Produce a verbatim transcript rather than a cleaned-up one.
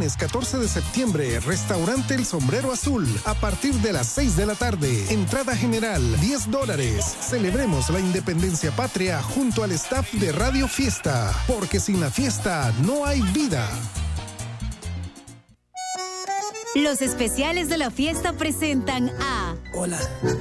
viernes catorce de septiembre, Restaurante El Sombrero Azul, a partir de las seis de la tarde. Entrada general, diez dólares. Celebremos la independencia patria junto al staff de Radio Fiesta, porque sin la fiesta no hay vida. Los especiales de la fiesta presentan a... Hola,